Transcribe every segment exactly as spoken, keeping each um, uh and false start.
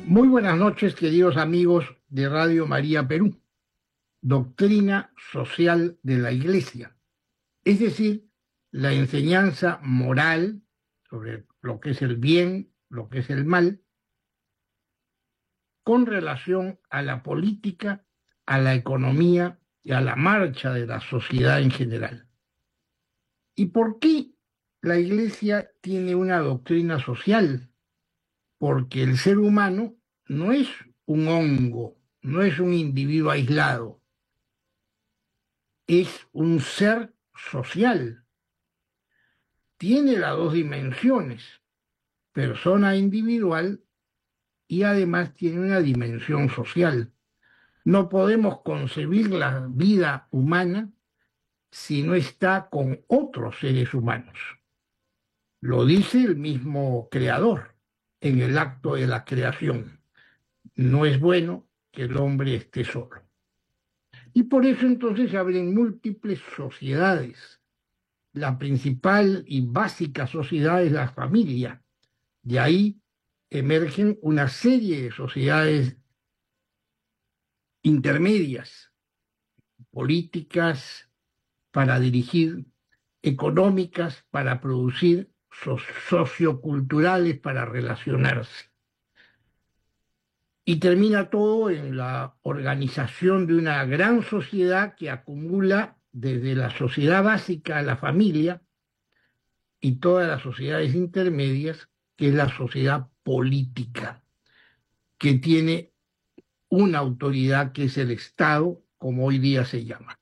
Muy buenas noches, queridos amigos de Radio María Perú. Doctrina social de la Iglesia, es decir, la enseñanza moral sobre lo que es el bien, lo que es el mal, con relación a la política, a la economía y a la marcha de la sociedad en general. ¿Y por qué la Iglesia tiene una doctrina social? Porque el ser humano no es un hongo, no es un individuo aislado, es un ser social. Tiene las dos dimensiones, persona individual y además tiene una dimensión social. No podemos concebir la vida humana si no está con otros seres humanos. Lo dice el mismo creador en el acto de la creación. No es bueno que el hombre esté solo. Y por eso entonces se abren múltiples sociedades. La principal y básica sociedad es la familia. De ahí emergen una serie de sociedades intermedias, políticas para dirigir, económicas para producir, so- socioculturales para relacionarse. Y termina todo en la organización de una gran sociedad que acumula desde la sociedad básica a la familia y todas las sociedades intermedias, que es la sociedad política, que tiene una autoridad que es el Estado, como hoy día se llama.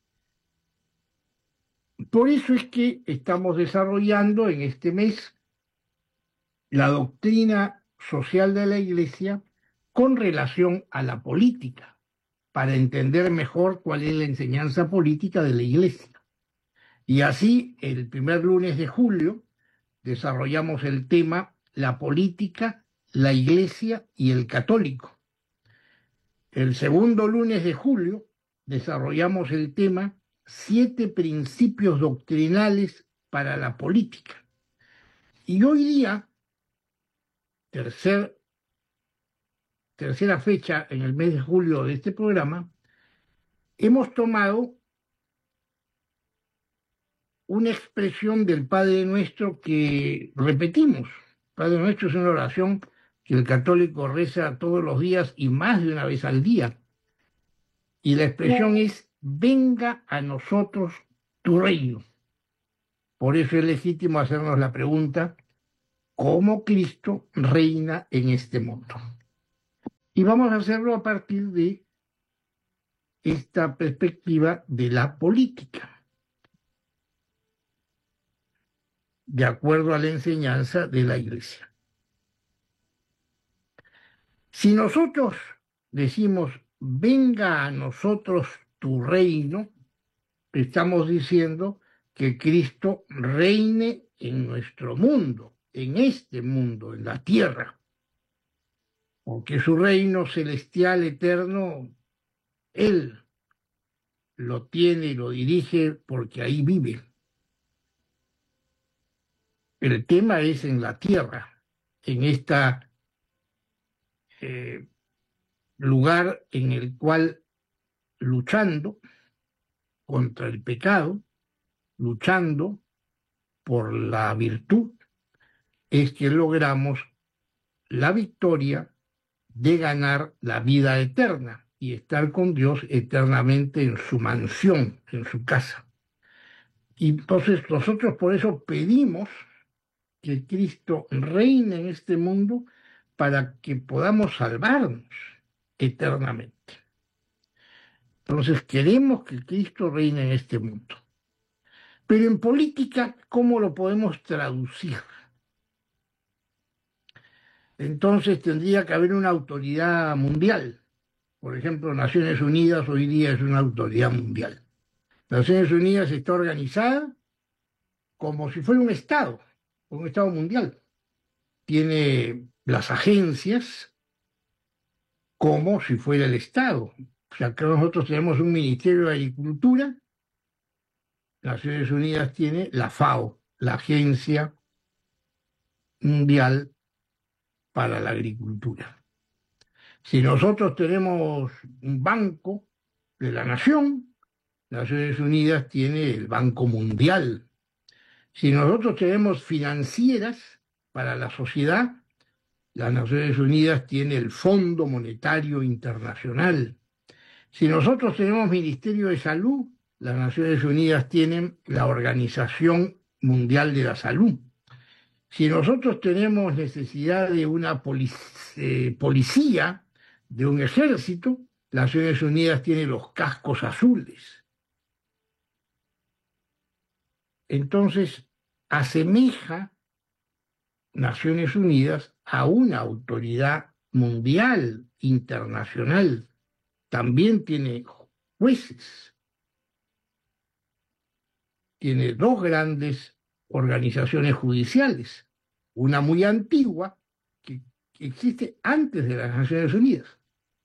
Por eso es que estamos desarrollando en este mes la doctrina social de la Iglesia con relación a la política, para entender mejor cuál es la enseñanza política de la Iglesia. Y así, el primer lunes de julio, desarrollamos el tema la política, la Iglesia y el católico. El segundo lunes de julio desarrollamos el tema siete principios doctrinales para la política. Y hoy día, tercer, tercera fecha en el mes de julio de este programa, hemos tomado una expresión del Padre Nuestro que repetimos. Padre Nuestro es una oración que el católico reza todos los días y más de una vez al día. Y la expresión es: venga a nosotros tu reino. Por eso es legítimo hacernos la pregunta: ¿cómo Cristo reina en este mundo? Y vamos a hacerlo a partir de esta perspectiva de la política, de acuerdo a la enseñanza de la Iglesia. Si nosotros decimos venga a nosotros tu reino, estamos diciendo que Cristo reine en nuestro mundo, en este mundo, en la tierra, porque su reino celestial eterno, Él lo tiene y lo dirige porque ahí vive. El tema es en la tierra, en este eh, lugar en el cual, luchando contra el pecado, luchando por la virtud, es que logramos la victoria de ganar la vida eterna y estar con Dios eternamente en su mansión, en su casa. Y entonces nosotros por eso pedimos que Cristo reine en este mundo para que podamos salvarnos eternamente. Entonces queremos que Cristo reine en este mundo. Pero en política, ¿cómo lo podemos traducir? Entonces tendría que haber una autoridad mundial. Por ejemplo, Naciones Unidas hoy día es una autoridad mundial. Naciones Unidas está organizada como si fuera un Estado, un Estado mundial. Tiene las agencias como si fuera el Estado. O sea, que nosotros tenemos un Ministerio de Agricultura, Naciones Unidas tiene la FAO, la Agencia Mundial para la Agricultura. Si nosotros tenemos un banco de la nación, Naciones Unidas tiene el Banco Mundial. Si nosotros tenemos financieras para la sociedad, las Naciones Unidas tiene el Fondo Monetario Internacional. Si nosotros tenemos Ministerio de Salud, las Naciones Unidas tienen la Organización Mundial de la Salud. Si nosotros tenemos necesidad de una polic eh, policía, de un ejército, las Naciones Unidas tiene los cascos azules. Entonces, asemeja Naciones Unidas a una autoridad mundial, internacional. También tiene jueces, tiene dos grandes organizaciones judiciales, una muy antigua que existe antes de las Naciones Unidas,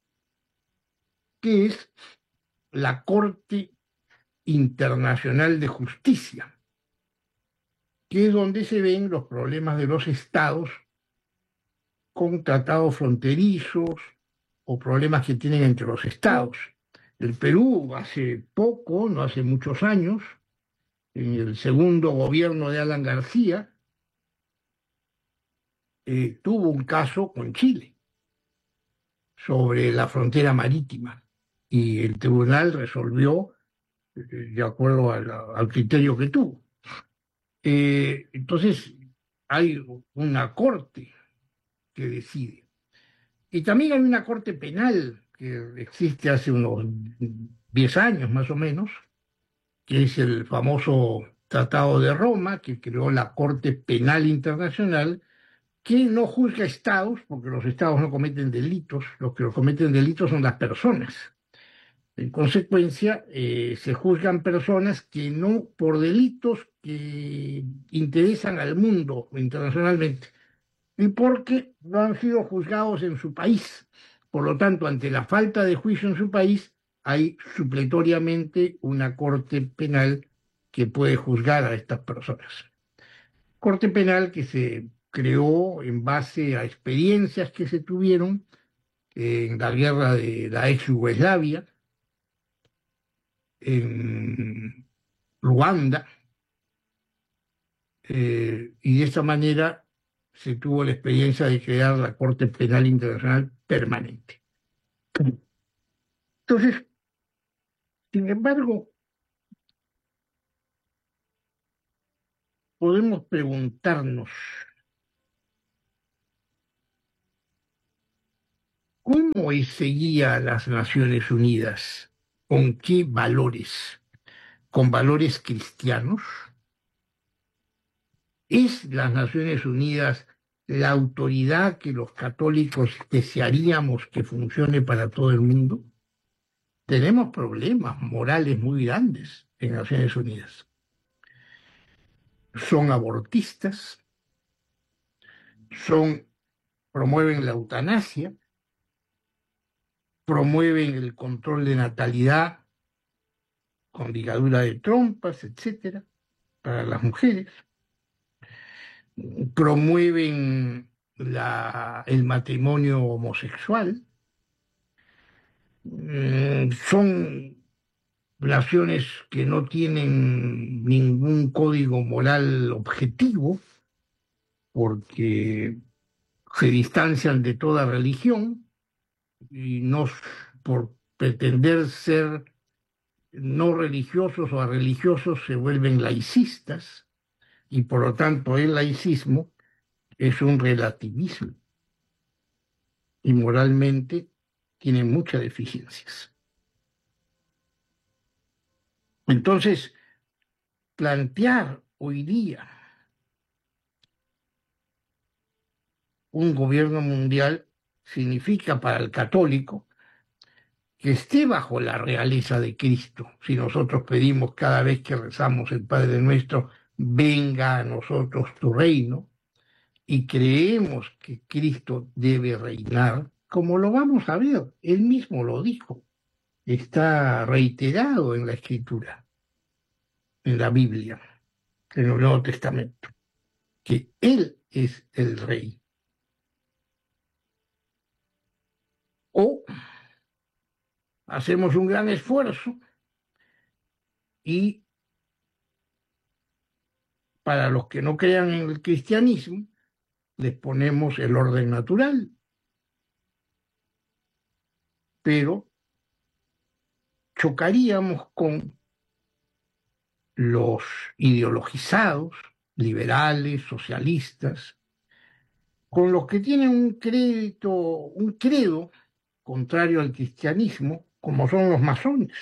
que es la Corte Internacional de Justicia, que es donde se ven los problemas de los estados con tratados fronterizos o problemas que tienen entre los estados. El Perú hace poco, no hace muchos años, en el segundo gobierno de Alan García, eh, tuvo un caso con Chile sobre la frontera marítima y el tribunal resolvió eh, de acuerdo al, al criterio que tuvo. Eh, entonces, hay una corte que decide. Y también hay una corte penal que existe hace unos diez años más o menos, que es el famoso Tratado de Roma, que creó la Corte Penal Internacional, que no juzga estados, porque los estados no cometen delitos, los que cometen delitos son las personas. En consecuencia, eh, se juzgan personas que no por delitos que interesan al mundo internacionalmente, y porque no han sido juzgados en su país. Por lo tanto, ante la falta de juicio en su país, hay supletoriamente una corte penal que puede juzgar a estas personas. Corte penal que se creó en base a experiencias que se tuvieron en la guerra de la ex Yugoslavia, en Ruanda, eh, y de esta manera se tuvo la experiencia de crear la Corte Penal Internacional permanente. Entonces, sin embargo, podemos preguntarnos, ¿cómo seguía a las Naciones Unidas? ¿Con qué valores? ¿Con valores cristianos? ¿Es las Naciones Unidas la autoridad que los católicos desearíamos que funcione para todo el mundo? Tenemos problemas morales muy grandes en Naciones Unidas. Son abortistas, son, promueven la eutanasia, promueven el control de natalidad con ligadura de trompas, etcétera, para las mujeres, promueven la, el matrimonio homosexual, mm, son naciones que no tienen ningún código moral objetivo porque se distancian de toda religión y no por pretender ser no religiosos o religiosos se vuelven laicistas y por lo tanto el laicismo es un relativismo y moralmente tiene muchas deficiencias. Entonces, plantear hoy día un gobierno mundial significa para el católico que esté bajo la realeza de Cristo. Si nosotros pedimos cada vez que rezamos el Padre Nuestro, venga a nosotros tu reino, y creemos que Cristo debe reinar, como lo vamos a ver, él mismo lo dijo, está reiterado en la Escritura, en la Biblia, en el Nuevo Testamento, que él es el rey. O hacemos un gran esfuerzo y para los que no crean en el cristianismo, les ponemos el orden natural, pero chocaríamos con los ideologizados, liberales, socialistas, con los que tienen un crédito, un credo contrario al cristianismo, como son los masones.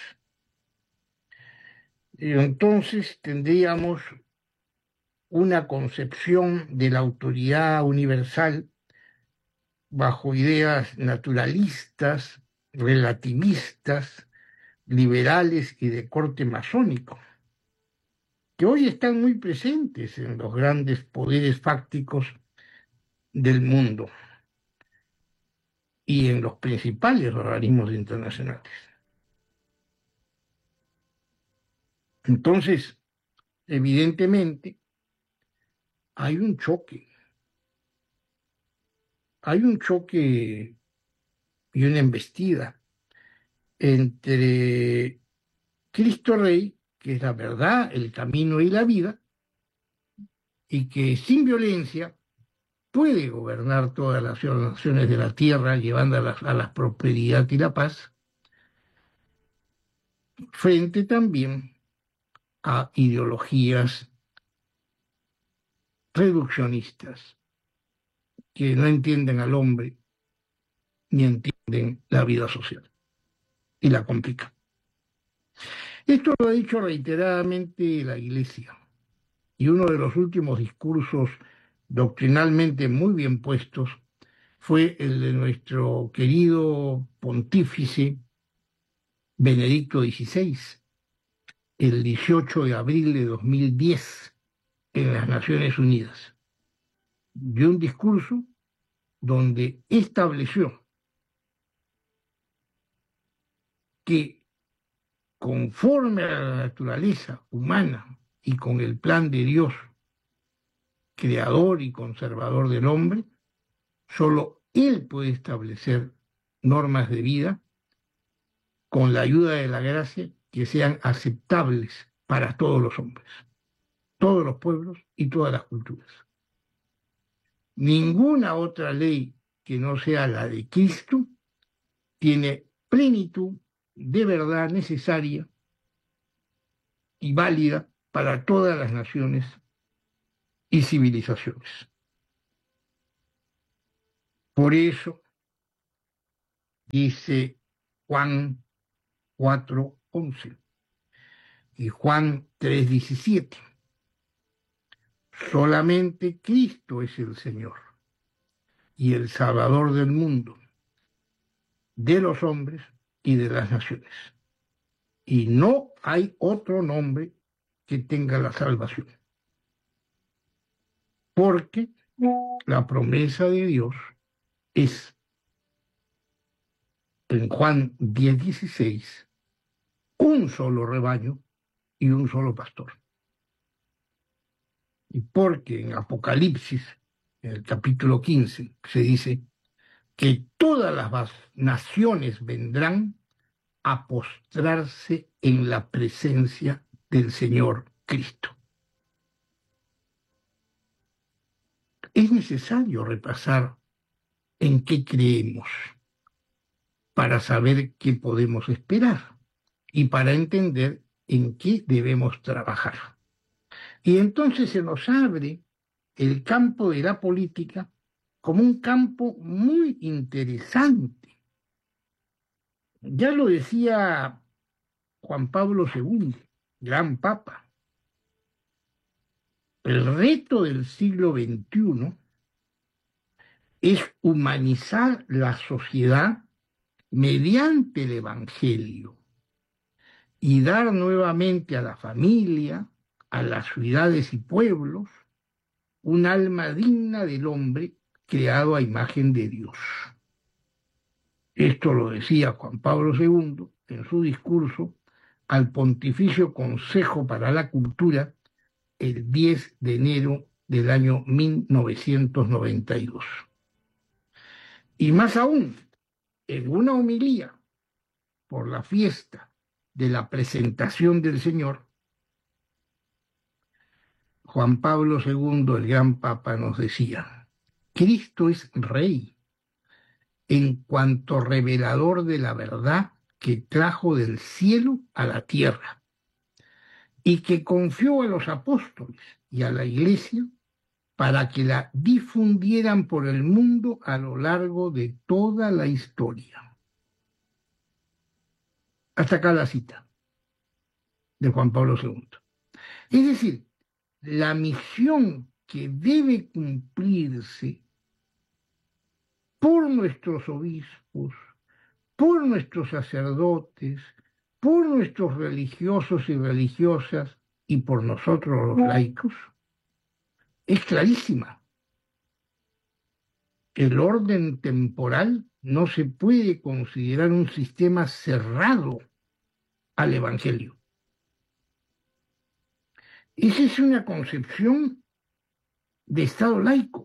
Y entonces tendríamos una concepción de la autoridad universal bajo ideas naturalistas, relativistas, liberales y de corte masónico, que hoy están muy presentes en los grandes poderes fácticos del mundo y en los principales organismos internacionales. Entonces, evidentemente, hay un choque, hay un choque y una embestida entre Cristo Rey, que es la verdad, el camino y la vida, y que sin violencia puede gobernar todas las naciones de la tierra, llevándolas a la prosperidad y la paz, frente también a ideologías reduccionistas que no entienden al hombre ni entienden la vida social y la complican. Esto lo ha dicho reiteradamente la Iglesia, y uno de los últimos discursos doctrinalmente muy bien puestos fue el de nuestro querido pontífice Benedicto dieciséis, el dieciocho de abril de dos mil diez en las Naciones Unidas. Dio un discurso donde estableció que conforme a la naturaleza humana y con el plan de Dios, creador y conservador del hombre, solo Él puede establecer normas de vida con la ayuda de la gracia que sean aceptables para todos los hombres, todos los pueblos y todas las culturas. Ninguna otra ley que no sea la de Cristo tiene plenitud de verdad necesaria y válida para todas las naciones y civilizaciones. Por eso dice Juan cuatro once y Juan tres diecisiete, solamente Cristo es el Señor y el Salvador del mundo, de los hombres y de las naciones. Y no hay otro nombre que tenga la salvación. Porque la promesa de Dios es, en Juan diez dieciséis, un solo rebaño y un solo pastor. Y porque en Apocalipsis, en el capítulo quince, se dice que todas las naciones vendrán a postrarse en la presencia del Señor Cristo. Es necesario repasar en qué creemos para saber qué podemos esperar y para entender en qué debemos trabajar. Y entonces se nos abre el campo de la política como un campo muy interesante. Ya lo decía Juan Pablo segundo, gran papa. El reto del siglo veintiuno es humanizar la sociedad mediante el Evangelio y dar nuevamente a la familia, a las ciudades y pueblos, un alma digna del hombre creado a imagen de Dios. Esto lo decía Juan Pablo segundo en su discurso al Pontificio Consejo para la Cultura el diez de enero del año mil novecientos noventa y dos. Y más aún, en una homilía por la fiesta de la presentación del Señor, Juan Pablo segundo, el gran Papa, nos decía: Cristo es Rey en cuanto revelador de la verdad que trajo del cielo a la tierra y que confió a los apóstoles y a la Iglesia para que la difundieran por el mundo a lo largo de toda la historia. Hasta acá la cita de Juan Pablo segundo. Es decir, la misión que debe cumplirse por nuestros obispos, por nuestros sacerdotes, por nuestros religiosos y religiosas y por nosotros los laicos, es clarísima. El orden temporal no se puede considerar un sistema cerrado al Evangelio. Esa es una concepción de Estado laico,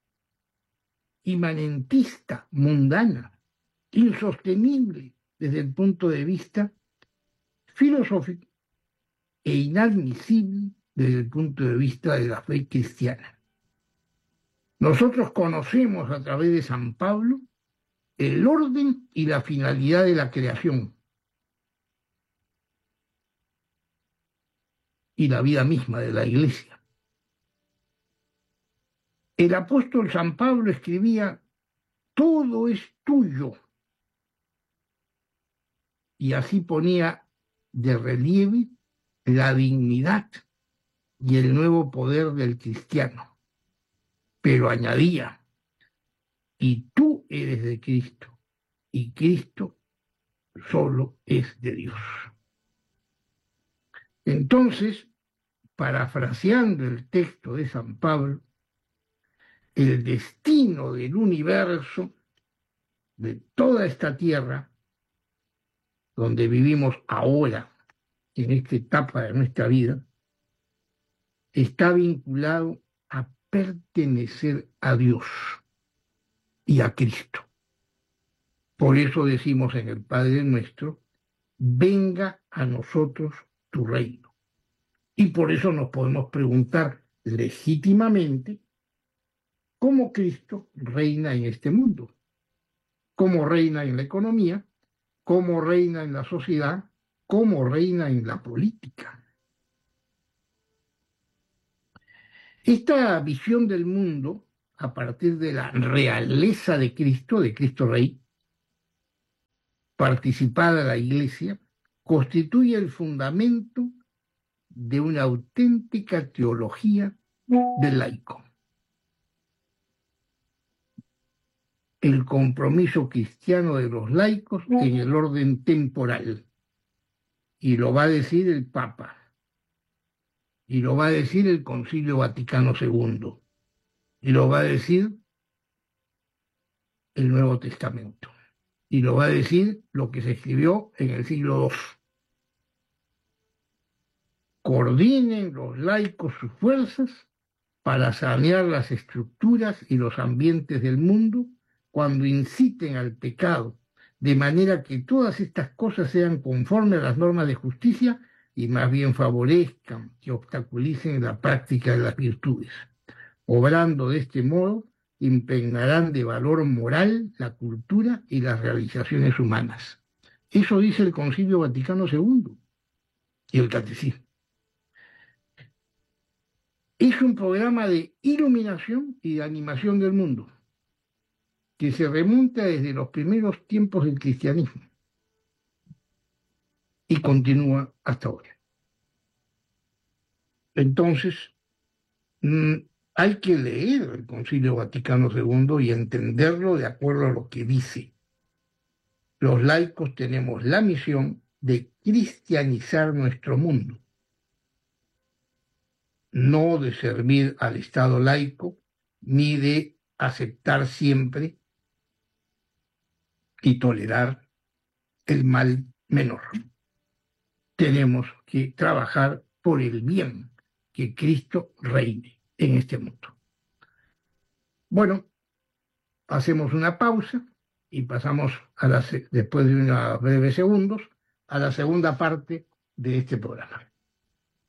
imanentista, mundana, insostenible desde el punto de vista filosófico e inadmisible desde el punto de vista de la fe cristiana. Nosotros conocemos a través de San Pablo el orden y la finalidad de la creación y la vida misma de la Iglesia. El apóstol San Pablo escribía: todo es tuyo, y así ponía de relieve la dignidad y el nuevo poder del cristiano. Pero añadía: y tú eres de Cristo, y Cristo solo es de Dios. Entonces, parafraseando el texto de San Pablo, el destino del universo, de toda esta tierra, donde vivimos ahora, en esta etapa de nuestra vida, está vinculado a pertenecer a Dios y a Cristo. Por eso decimos en el Padre Nuestro: venga a nosotros tu reino. Y por eso nos podemos preguntar legítimamente cómo Cristo reina en este mundo, cómo reina en la economía, cómo reina en la sociedad, cómo reina en la política. Esta visión del mundo, a partir de la realeza de Cristo, de Cristo Rey, participada la Iglesia, constituye el fundamento de una auténtica teología del laico. El compromiso cristiano de los laicos en el orden temporal. Y lo va a decir el Papa. Y lo va a decir el Concilio Vaticano segundo. Y lo va a decir el Nuevo Testamento. Y lo va a decir lo que se escribió en el siglo segundo. Coordinen los laicos sus fuerzas para sanear las estructuras y los ambientes del mundo cuando inciten al pecado, de manera que todas estas cosas sean conformes a las normas de justicia y más bien favorezcan que obstaculicen la práctica de las virtudes. Obrando de este modo, impregnarán de valor moral la cultura y las realizaciones humanas. Eso dice el Concilio Vaticano segundo y el Catecismo. Es un programa de iluminación y de animación del mundo que se remonta desde los primeros tiempos del cristianismo y continúa hasta ahora. Entonces, mmm, hay que leer el Concilio Vaticano segundo y entenderlo de acuerdo a lo que dice. Los laicos tenemos la misión de cristianizar nuestro mundo, no de servir al Estado laico, ni de aceptar siempre y tolerar el mal menor. Tenemos que trabajar por el bien, que Cristo reine en este mundo. Bueno, hacemos una pausa y pasamos a la, se- después de unos breves segundos a la segunda parte de este programa.